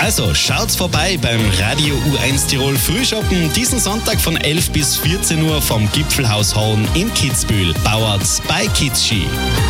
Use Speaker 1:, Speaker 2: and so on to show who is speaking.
Speaker 1: Also schaut's vorbei beim Radio U1 Tirol Frühschoppen diesen Sonntag von 11 bis 14 Uhr vom Gipfelhaus Horn in Kitzbühel. Powered bei Kitzski.